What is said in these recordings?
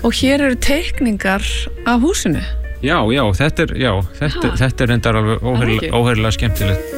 Og hér eru teikningar af húsinu. Já, þetta er endar alveg óheyrilega skemmtilegt.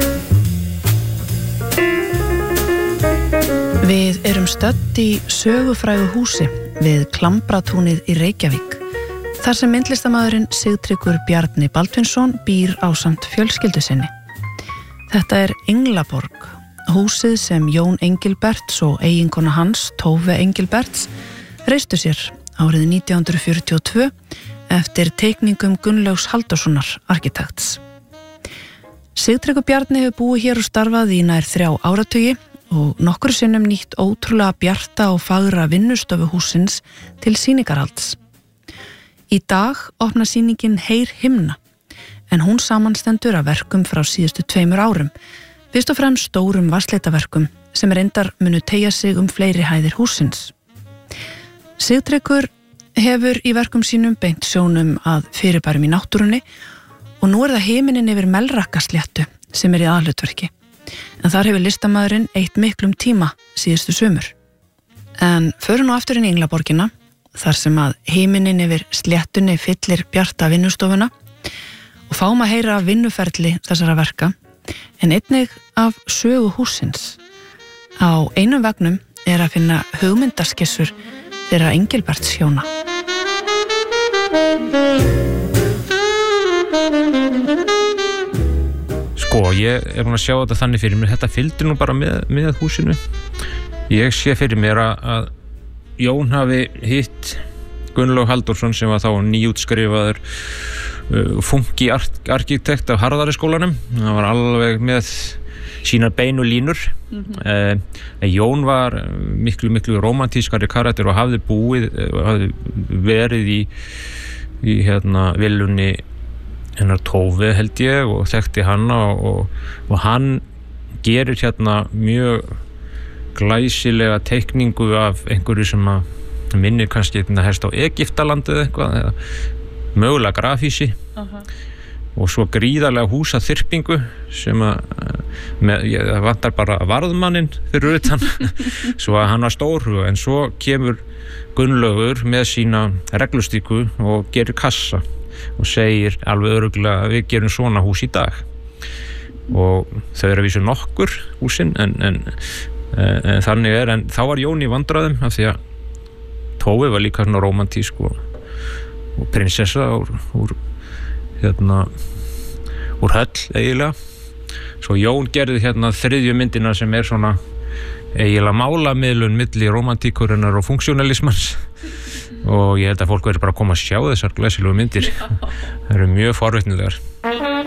Við erum stödd í sögufrægu húsi við Klambratúnið í Reykjavík, þar sem myndlistarmaðurinn Sigtryggur Bjarni Baldvinsson býr ásamt fjölskyldu sinni. Þetta er Englaborg, húsið sem Jón Engilberts og eiginkona hans, Tove Engilberts, reistu sér árið 1942 eftir teikningum Gunnlaugs Halldórssonar arkitekts. Sigtryggur Bjarni hefur búið hér og starfað í nær 3 áratugi og nokkru sinnum nýtt ótrúlega bjarta og fagra vinnustofu hússins til sýningarhalds. Í dag opna sýningin Heyr himna, en hún samanstendur af verkum frá síðustu 2 árum, fyrst og fremst stórum vatnsleitaverkum sem reyndar munu teygja sig fleiri hæðir hússins. Sigtryggur hefur í verkum sínum beint sjónum að fyrirbærum í náttúrunni og nú það himinin yfir Melrakkasléttu sem í aðhlutverki. En þar hefur listamaðurinn eytt miklum tíma síðustu sumur. En förum nú aftur inn í Englaborgina, þar sem að himinin yfir sléttunni fyllir bjarta vinnustofuna og fáum að heyra af vinnuferli þessara verka, en einnig af sögu hússins. Á einum vegnum að finna hugmyndaskissur þeirra Engilberts hjóna. Sko, ég búin að sjá þetta þannig fyrir mér. Þetta fylgdi nú bara með húsinu. Ég sé fyrir mér að Jón hafi hitt Gunnlaug Halldórsson sem var þá nýútskrifaður funky arkitekt af Harðariskólanum. Hann var alveg með sínar beinu línur. Jón var miklu romantískari karakter og hafði verið í villunni hennar Tove held ég og þekkti hana og hann gerir mjög glæsilega teikningu af einhverju sem að minnir kannski helst á Egyptaland eða eitthvað, eða mögulega grafísi og svo gríðarlega húsaþyrpingu sem að það vantar bara varðmanninn fyrir utan svo að hann var stór, en svo kemur Gunnlaugur með sína reglustíku og gerir kassa og segir alveg örugglega að við gerum svona hús í dag og þau eru að vísu nokkur húsin en þannig en þá var Jón í vandræðum af því að Tói var líka svona romantísk og prinsessa úr höll eiginlega svo Jón gerði þriðju myndina sem svona eiginlega málamiðlun milli romantíkurinnar og funksjónalismans og ég held að fólk verður bara að koma að sjá þessar glæsilegu myndir. Það eru mjög forvitnilegar.